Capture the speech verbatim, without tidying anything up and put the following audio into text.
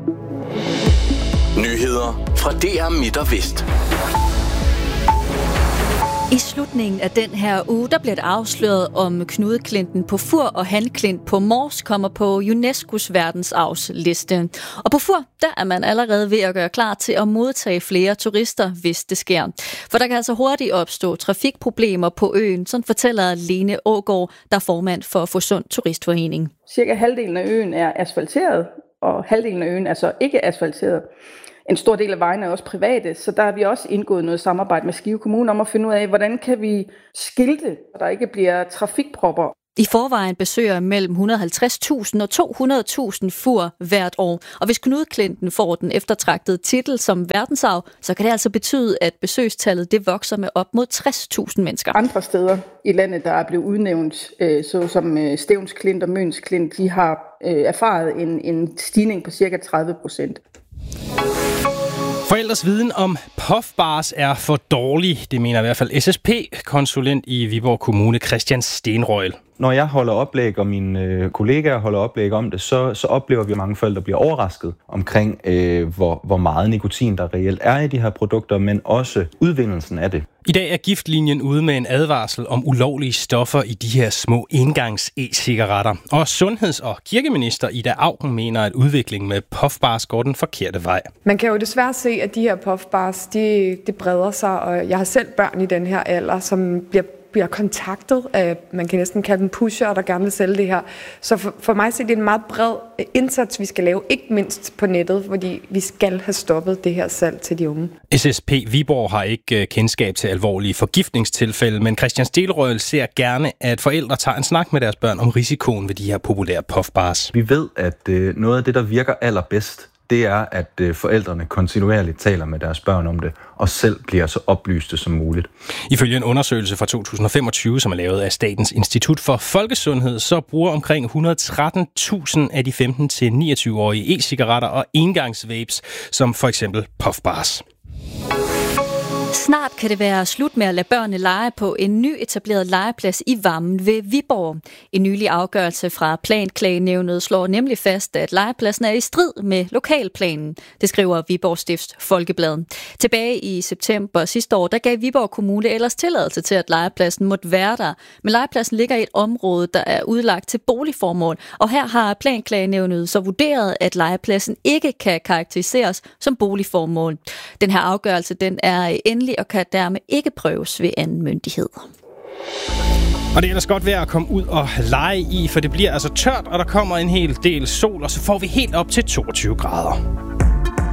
Nyheder fra D R Midt og Vest. I slutningen af den her uge, der bliver det afsløret, om knudeklinten på Fur og hanklint på Mors kommer på UNESCO's verdensarvsliste. Og på Fur, der er man allerede ved at gøre klar til at modtage flere turister, hvis det sker. For der kan altså hurtigt opstå trafikproblemer på øen, sådan fortæller Lene Aagaard, der er formand for Fursund Turistforening. Cirka halvdelen af øen er asfalteret, og halvdelen af øen er så ikke asfalteret. En stor del af vejene er også private, så der har vi også indgået noget samarbejde med Skive Kommune om at finde ud af, hvordan kan vi skilte, så der ikke bliver trafikpropper. I forvejen besøger mellem et hundrede og halvtreds tusind og to hundrede tusind Fur hvert år. Og hvis knudeklinten får den eftertragtede titel som verdensarv, så kan det altså betyde, at besøgstallet det vokser med op mod tres tusind mennesker. Andre steder i landet, der er blevet udnævnt, såsom Stevns Klint og Møns Klint, de har erfaret en, en stigning på cirka tredive procent. Forældres viden om puffbars er for dårlig, det mener i hvert fald S S P-konsulent i Viborg Kommune, Christian Stenrøgl. Når jeg holder oplæg, og mine øh, kollegaer holder oplæg om det, så, så oplever vi, at mange forældre bliver overrasket omkring, øh, hvor, hvor meget nikotin der reelt er i de her produkter, men også udvindelsen af det. I dag er Giftlinjen ude med en advarsel om ulovlige stoffer i de her små engangs-e-cigaretter. Og sundheds- og kirkeminister Ida Auken mener, at udviklingen med puffbars går den forkerte vej. Man kan jo desværre se, at de her puffbars, de, de breder sig, og jeg har selv børn i den her alder, som bliver bliver kontaktet af, man kan næsten kalde dem pusher, der gerne vil sælge det her. Så for, for mig så er det en meget bred indsats, vi skal lave, ikke mindst på nettet, fordi vi skal have stoppet det her salg til de unge. S S P Viborg har ikke kendskab til alvorlige forgiftningstilfælde, men Christian Stenrøgl ser gerne, at forældre tager en snak med deres børn om risikoen ved de her populære puffbars. Vi ved, at øh, noget af det, der virker allerbedst, det er, at øh, forældrene kontinuerligt taler med deres børn om det, og selv bliver så oplyste som muligt. Ifølge en undersøgelse fra to tusind og femogtyve, som er lavet af Statens Institut for Folkesundhed, så bruger omkring et hundrede og tretten tusind af de femten til niogtyve-årige e-cigaretter og engangsvapes, som for eksempel puffbars. Snart kan det være slut med at lade børnene lege på en ny etableret legeplads i Vammen ved Viborg. En nylig afgørelse fra Planklagenævnet slår nemlig fast, at legepladsen er i strid med lokalplanen. Det skriver Viborg Stifts Folkeblad. Tilbage i september sidste år, der gav Viborg Kommune ellers tilladelse til, at legepladsen måtte være der. Men legepladsen ligger i et område, der er udlagt til boligformål. Og her har Planklagenævnet så vurderet, at legepladsen ikke kan karakteriseres som boligformål. Den her afgørelse, den er endelig og kan dermed ikke prøves ved anden myndighed. Og det er ellers godt værd at komme ud og lege i, for det bliver altså tørt, og der kommer en hel del sol, og så får vi helt op til toogtyve grader.